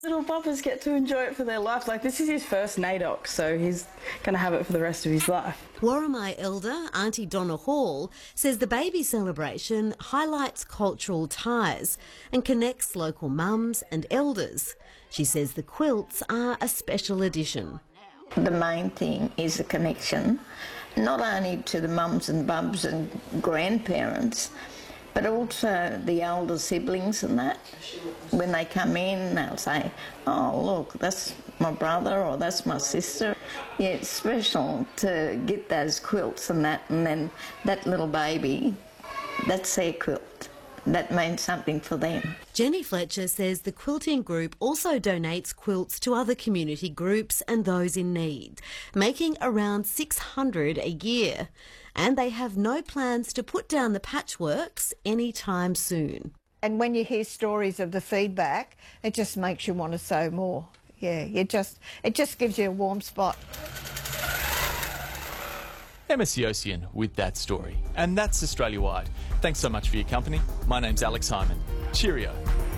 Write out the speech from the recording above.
Little boppers get to enjoy it for their life. Like, this is his first NAIDOC, so he's going to have it for the rest of his life. Worimi elder Auntie Donna Hall says the baby celebration highlights cultural ties and connects local mums and elders. She says the quilts are a special addition. The main thing is a connection, not only to the mums and bubs and grandparents, but also the older siblings and that. When they come in, they'll say, oh, look, that's my brother or that's my sister. Yeah, it's special to get those quilts and then that little baby, that's their quilt. That means something for them. Jenny Fletcher says the quilting group also donates quilts to other community groups and those in need, making around 600 a year. And they have no plans to put down the patchworks anytime soon. And when you hear stories of the feedback, it just makes you want to sew more. Yeah, it just gives you a warm spot. Emma Siosian with that story. And that's Australia-wide. Thanks so much for your company. My name's Alex Hyman. Cheerio.